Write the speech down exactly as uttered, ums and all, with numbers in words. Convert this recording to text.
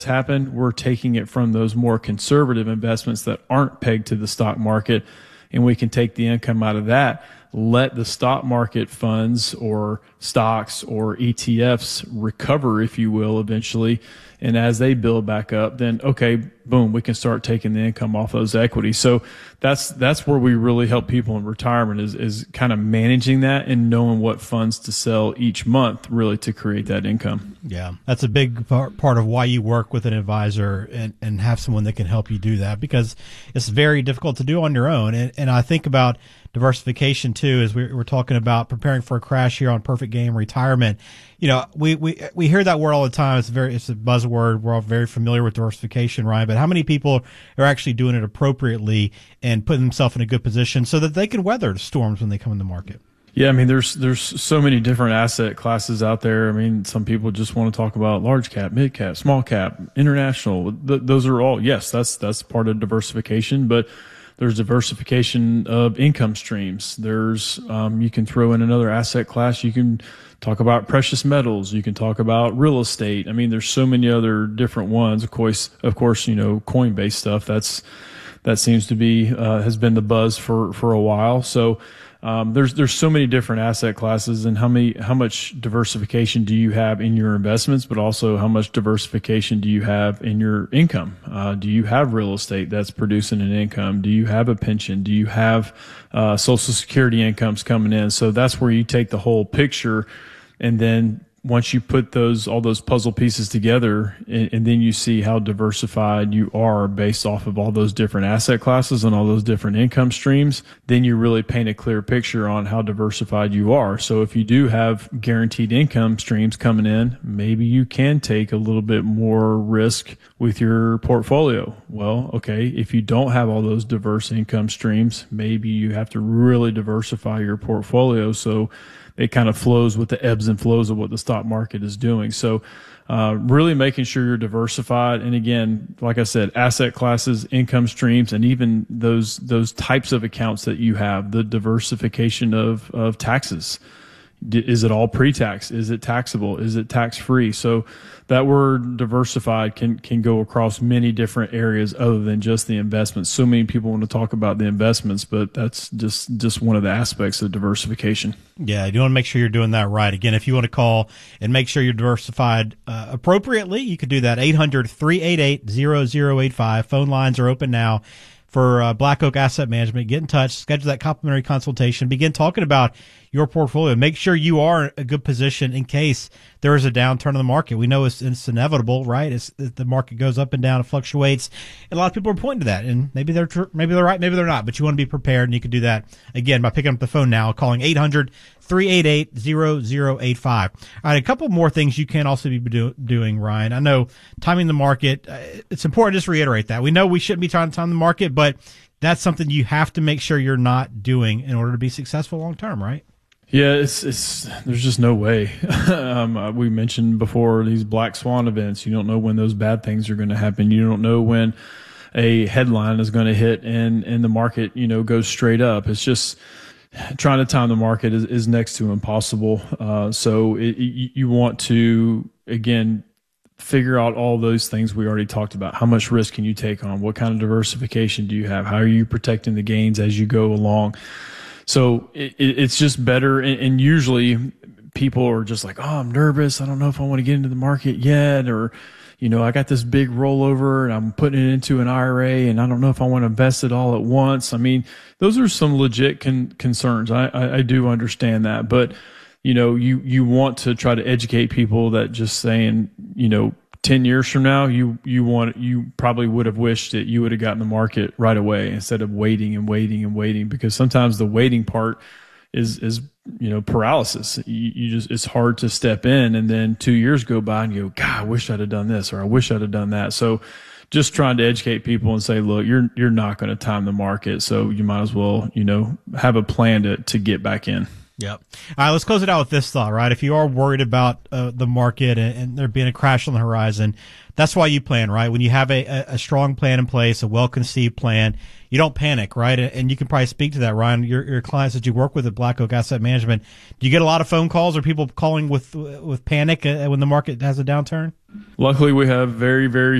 happen, we're taking it from those more conservative investments that aren't pegged to the stock market, and we can take the income out of that, let the stock market funds or stocks or E T Fs recover, if you will, eventually. And as they build back up, then, okay, boom, we can start taking the income off those equities. So that's, that's where we really help people in retirement is, is kind of managing that and knowing what funds to sell each month really to create that income. Yeah. That's a big part, part of why you work with an advisor and, and have someone that can help you do that, because it's very difficult to do on your own. And, and I think about diversification too, as we're, we're talking about preparing for a crash here on Perfect Game Retirement. You know, we, we, we hear that word all the time. It's very, it's a buzzword. We're all very familiar with diversification, Ryan, but how many people are actually doing it appropriately and putting themselves in a good position so that they can weather the storms when they come in the market? Yeah, I mean, there's there's so many different asset classes out there. I mean, some people just want to talk about large cap, mid cap, small cap, international. Th- those are all, yes, that's that's part of diversification, but there's diversification of income streams. There's um, you can throw in another asset class. You can talk about precious metals. You can talk about real estate. I mean, there's so many other different ones. Of course, of course, you know, Coinbase stuff. That's that seems to be uh, has been the buzz for for a while. So. Um, there's there's so many different asset classes, and how many how much diversification do you have in your investments, but also how much diversification do you have in your income? Uh, do you have real estate that's producing an income? Do you have a pension? Do you have uh, Social Security incomes coming in? So that's where you take the whole picture, and then once you put those all those puzzle pieces together, and, and then you see how diversified you are based off of all those different asset classes and all those different income streams, then you really paint a clear picture on how diversified you are. So if you do have guaranteed income streams coming in, maybe you can take a little bit more risk with your portfolio. Well, okay, if you don't have all those diverse income streams, maybe you have to really diversify your portfolio so it kind of flows with the ebbs and flows of what the stock market is doing. So uh, really making sure you're diversified. And again, like I said, asset classes, income streams, and even those those types of accounts that you have, the diversification of, of taxes. Is it all pre-tax? Is it taxable? Is it tax-free? So that word diversified can can go across many different areas other than just the investments. So many people want to talk about the investments, but that's just, just one of the aspects of diversification. Yeah, you want to make sure you're doing that right. Again, if you want to call and make sure you're diversified uh, appropriately, you could do that. eight hundred, three eight eight, zero zero eight five. Phone lines are open now for uh, Black Oak Asset Management. Get in touch, schedule that complimentary consultation, begin talking about your portfolio. Make sure you are in a good position in case there is a downturn in the market. We know it's, it's inevitable, right? It's, the market goes up and down, it fluctuates. And a lot of people are pointing to that, and maybe they're tr- maybe they're right, maybe they're not. But you want to be prepared, and you can do that again by picking up the phone now, calling eight hundred, three eight eight, zero zero eight five. All right, a couple more things you can also be do- doing, Ryan. I know timing the market. Uh, it's important to just reiterate that we know we shouldn't be trying to time the market, but that's something you have to make sure you're not doing in order to be successful long term, right? Yeah, it's it's there's just no way. um, uh, we mentioned before these black swan events. You don't know when those bad things are going to happen. You don't know when a headline is going to hit and and the market, you know, goes straight up. It's just trying to time the market is, is next to impossible. Uh, so it, you want to again figure out all those things we already talked about. How much risk can you take on? What kind of diversification do you have? How are you protecting the gains as you go along? So it, it's just better. And, and usually people are just like, oh, I'm nervous. I don't know if I want to get into the market yet. Or, you know, I got this big rollover and I'm putting it into an I R A and I don't know if I want to invest it all at once. I mean, those are some legit con- concerns. I, I, I do understand that. But, you know, you, you want to try to educate people that just saying, you know, ten years from now, you, you want, you probably would have wished that you would have gotten the market right away instead of waiting and waiting and waiting, because sometimes the waiting part is, is, you know, paralysis. You, you just, it's hard to step in, and then two years go by and you go, God, I wish I'd have done this, or I wish I'd have done that. So just trying to educate people and say, look, you're, you're not going to time the market. So you might as well, you know, have a plan to, to get back in. Yep. All right, let's close it out with this thought, right? If you are worried about uh, the market and, and there being a crash on the horizon, that's why you plan, right? When you have a, a, a strong plan in place, a well-conceived plan, you don't panic, right? And you can probably speak to that, Ryan. Your, your clients that you work with at Black Oak Asset Management, do you get a lot of phone calls or people calling with with panic uh, when the market has a downturn? Luckily, we have very, very